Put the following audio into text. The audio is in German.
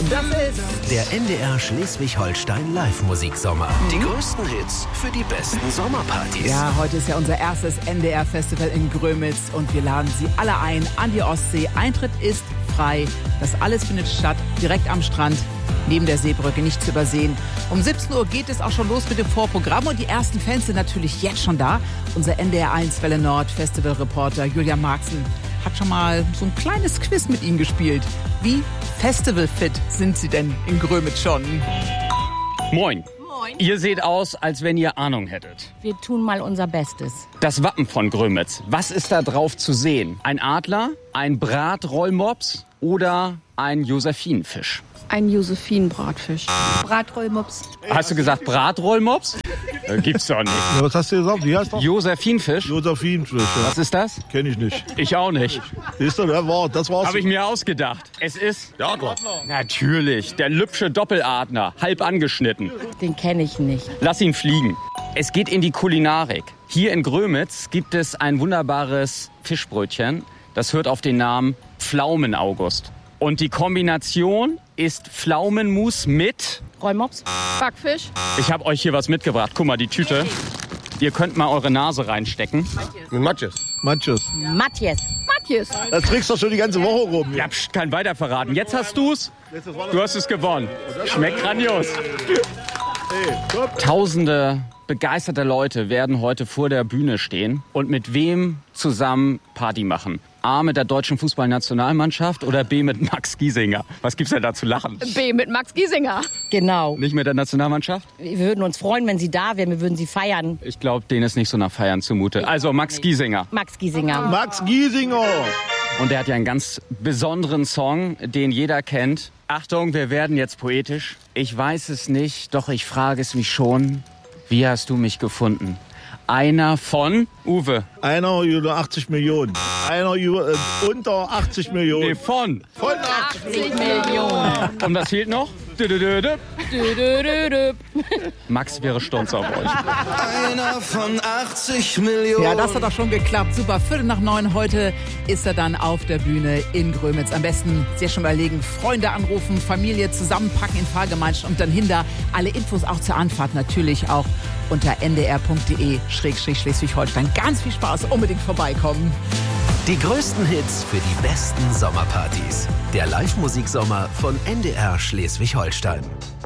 Das ist Der NDR Schleswig-Holstein Live-Musiksommer. Die größten Hits für die besten Sommerpartys. Ja, heute ist ja unser erstes NDR-Festival in Grömitz und wir laden Sie alle ein an die Ostsee. Eintritt ist frei. Das alles findet statt direkt am Strand, neben der Seebrücke, nicht zu übersehen. Um 17 Uhr geht es auch schon los mit dem Vorprogramm und die ersten Fans sind natürlich jetzt schon da. Unser NDR 1 Welle Nord Festivalreporter Julian Marxen hat schon mal so ein kleines Quiz mit Ihnen gespielt. Wie festivalfit sind Sie denn in Grömitz schon? Moin. Ihr seht aus, als wenn ihr Ahnung hättet. Wir tun mal unser Bestes. Das Wappen von Grömitz. Was ist da drauf zu sehen? Ein Adler, ein Bratrollmops oder ein Josephinenfisch? Ein Josephinen-Bratfisch. Bratrollmops. Hast du gesagt Bratrollmops? Gibt's doch nicht. Ja, was hast du gesagt? Wie heißt das? Josephinenfisch? Josephinenfisch. Ja. Was ist das? Kenn ich nicht. Ich auch nicht. Siehst du, das war's. Habe ich mir ausgedacht. Es ist... Ja, klar. Natürlich, der Lübsche Doppeladler, halb angeschnitten. Den kenne ich nicht. Lass ihn fliegen. Es geht in die Kulinarik. Hier in Grömitz gibt es ein wunderbares Fischbrötchen. Das hört auf den Namen Pflaumen-August. Und die Kombination ist Pflaumenmus mit... Rollmops. Backfisch. Ich habe euch hier was mitgebracht. Guck mal, die Tüte. Ihr könnt mal eure Nase reinstecken. Mit Matjes. Matjes. Das trägst du schon die ganze Woche rum. Ja, kein weiter verraten. Jetzt hast du's. Du hast es gewonnen. Schmeckt grandios. Tausende begeisterte Leute werden heute vor der Bühne stehen und mit wem zusammen Party machen. A mit der deutschen Fußballnationalmannschaft oder B mit Max Giesinger? Was gibt's denn da zu lachen? B mit Max Giesinger. Genau. Nicht mit der Nationalmannschaft? Wir würden uns freuen, wenn Sie da wären. Wir würden Sie feiern. Ich glaube, denen ist nicht so nach Feiern zumute. Also Max Giesinger. Max Giesinger. Max Giesinger. Und der hat ja einen ganz besonderen Song, den jeder kennt. Achtung, wir werden jetzt poetisch. Ich weiß es nicht, doch ich frage es mich schon. Wie hast du mich gefunden? Einer von Uwe. Einer über 80 Millionen. Einer über unter 80 Millionen. Nee, von 80 Millionen. Und das fehlt noch? Max wäre stolz auf euch. Einer von 80 Millionen. Ja, das hat doch schon geklappt. Super, 8:45 heute ist er dann auf der Bühne in Grömitz. Am besten sehr schon überlegen, Freunde anrufen, Familie zusammenpacken in Fahrgemeinschaft und dann hinter. Alle Infos auch zur Anfahrt natürlich auch unter ndr.de/Schleswig-Holstein. Ganz viel Spaß, unbedingt vorbeikommen. Die größten Hits für die besten Sommerpartys. Der Live-Musiksommer von NDR Schleswig-Holstein.